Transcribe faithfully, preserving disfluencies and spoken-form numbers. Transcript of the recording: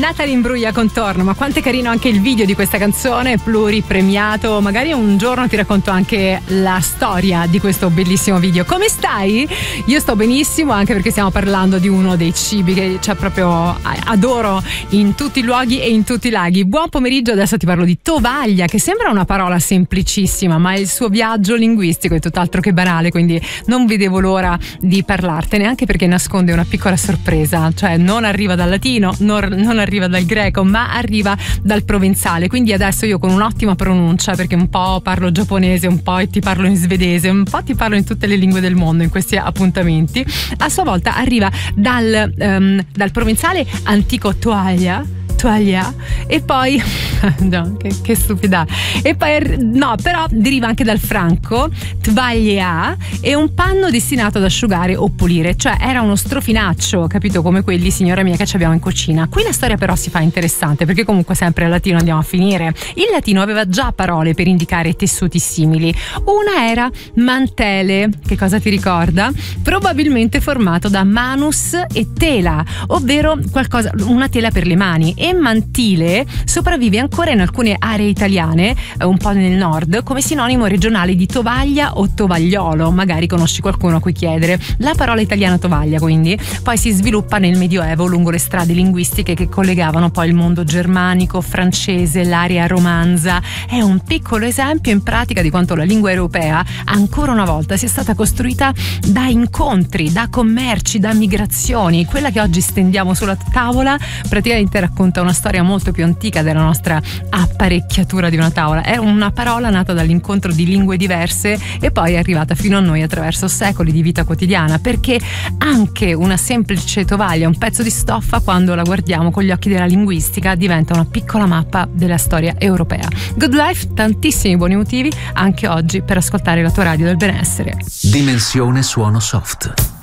Natalie Imbruglia contorno, ma quanto è carino anche il video di questa canzone, pluripremiato. Magari un giorno ti racconto anche la storia di questo bellissimo video. Come stai? Io sto benissimo, anche perché stiamo parlando di uno dei cibi che cioè, proprio adoro in tutti i luoghi e in tutti i laghi. Buon pomeriggio, adesso ti parlo di tovaglia, che sembra una parola semplicissima, ma il suo viaggio linguistico è tutt'altro che banale, quindi non vedevo l'ora di parlartene, anche perché nasconde una piccola sorpresa, cioè non arriva dal latino, non, non arriva dal greco, ma arriva dal provenzale. Quindi adesso io con un'ottima pronuncia, perché un po' parlo giapponese, un po' ti parlo in svedese, un po' ti parlo in tutte le lingue del mondo in questi appuntamenti, a sua volta arriva dal, um, dal provenzale antico toaglia, toaglia, e poi no, che, che stupida, e poi no, però deriva anche dal franco tvaglia, è un panno destinato ad asciugare o pulire, cioè era uno strofinaccio, capito, come quelli, signora mia, che ci abbiamo in cucina. Qui la storia però si fa interessante, perché comunque sempre al latino andiamo a finire. Il latino aveva già parole per indicare tessuti simili. Una era mantele, che cosa ti ricorda? Probabilmente formato da manus e tela, ovvero qualcosa, una tela per le mani, e mantile sopravvive ancora in alcune aree italiane, un po' nel nord, come sinonimo regionale di tovaglia o tovagliolo. Magari conosci qualcuno a cui chiedere. La parola italiana tovaglia, quindi, poi si sviluppa nel Medioevo lungo le strade linguistiche che collegavano poi il mondo germanico, francese, l'area romanza. È un piccolo esempio in pratica di quanto la lingua europea ancora una volta sia stata costruita da incontri, da commerci, da migrazioni. Quella che oggi stendiamo sulla tavola praticamente racconta una storia molto più antica della nostra apparecchiatura di una tavola. È una parola nata dall'incontro di lingue diverse e poi è arrivata fino a noi attraverso secoli di vita quotidiana, perché anche una semplice tovaglia, un pezzo di stoffa, quando la guardiamo con gli occhi della linguistica, diventa una piccola mappa della storia europea. Good Life, tantissimi buoni motivi anche oggi per ascoltare la tua radio del benessere. Dimensione suono soft.